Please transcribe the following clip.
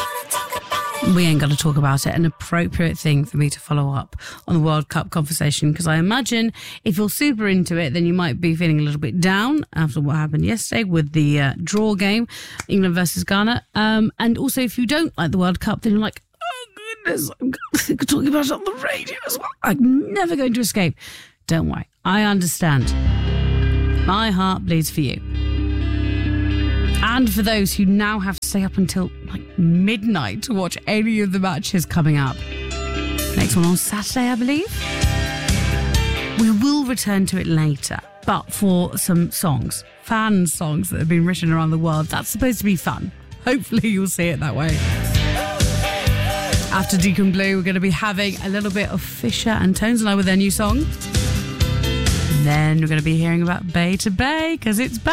We ain't going to talk about it. An appropriate thing for me to follow up on the World Cup conversation, because I imagine if you're super into it, then you might be feeling a little bit down after what happened yesterday with the draw game, England versus Ghana. And also, if you don't like the World Cup, then you're like, oh goodness, I'm talking about it on the radio as well. I'm never going to escape. Don't worry, I understand. My heart bleeds for you. And for those who now have to stay up until like midnight to watch any of the matches coming up. Next one on Saturday, I believe. We will return to it later, but for some songs, fan songs that have been written around the world. That's supposed to be fun. Hopefully you'll see it that way. After Deacon Blue, we're going to be having a little bit of Fisher and Tones and I with their new song. And then we're going to be hearing about Bay to Bay, because it's back.